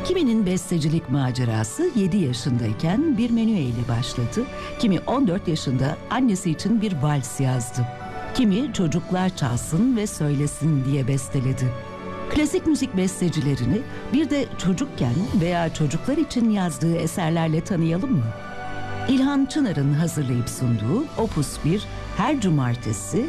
Kiminin bestecilik macerası 7 yaşındayken bir menüye ile başladı. Kimi 14 yaşında annesi için bir vals yazdı. Kimi çocuklar çalsın ve söylesin diye besteledi. Klasik müzik bestecilerini bir de çocukken veya çocuklar için yazdığı eserlerle tanıyalım mı? İlhan Çınar'ın hazırlayıp sunduğu Opus 1 her cumartesi